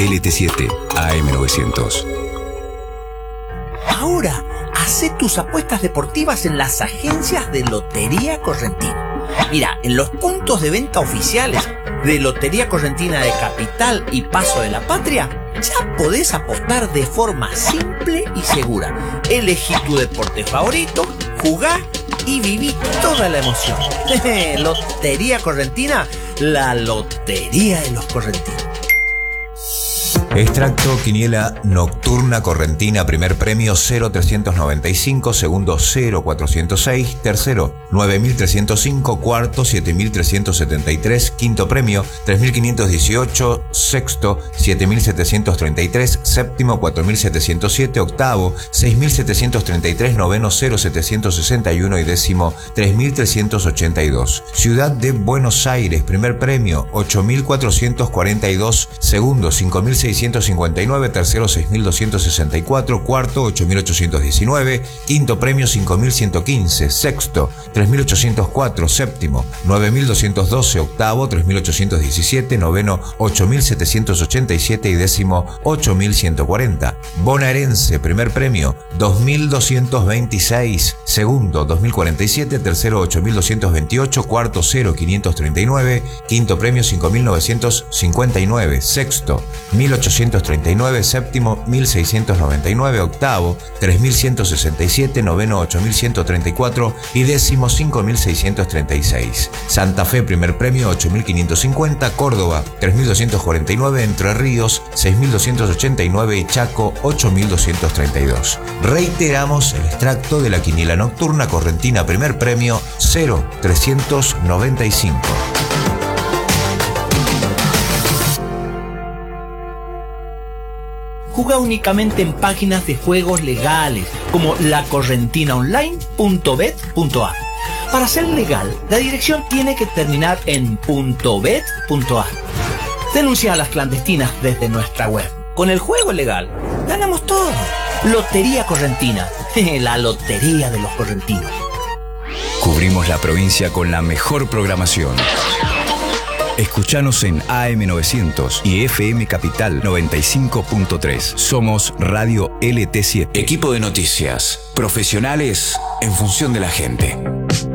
LT7 AM900. Ahora, hacé tus apuestas deportivas en las agencias de Lotería Correntina. Mira, en los puntos de venta oficiales de Lotería Correntina de Capital y Paso de la Patria, ya podés apostar de forma simple y segura. Elegí tu deporte favorito, jugá y viví toda la emoción. Lotería Correntina, la lotería de los correntinos. Extracto Quiniela Nocturna Correntina, primer premio 0.395, segundo 0.406, tercero 9.305, cuarto 7.373, quinto premio 3.518, sexto 7.733, séptimo 4.707, octavo 6.733, noveno 0.761 y décimo 3.382. Ciudad de Buenos Aires, primer premio 8.442, segundo 5.659, tercero 6.264, cuarto 8.819, quinto premio 5.115, sexto 3.804, séptimo 9.212, octavo 3.817, noveno 8.787 y décimo 8.140. Bonaerense, primer premio 2.226, segundo 2.047, tercero 8.228, cuarto 0.539, quinto premio 5.959, sexto 1.839, séptimo 1.699, octavo 3.167, noveno 8.134 y décimo 5.636. Santa Fe, primer premio 8.550, Córdoba 3.249, Entre Ríos 6.289 y Chaco 8.232. Reiteramos el extracto de la Quiniela Nocturna Correntina, primer premio 0.395. Juega únicamente en páginas de juegos legales como lacorrentinaonline.bet.ar. Para ser legal, la dirección tiene que terminar en .bet.ar. Denuncia a las clandestinas desde nuestra web. Con el juego legal, ganamos todo. Lotería Correntina, la lotería de los correntinos. Cubrimos la provincia con la mejor programación. Escuchanos en AM900 y FM Capital 95.3. Somos Radio LT7. Equipo de noticias. Profesionales en función de la gente.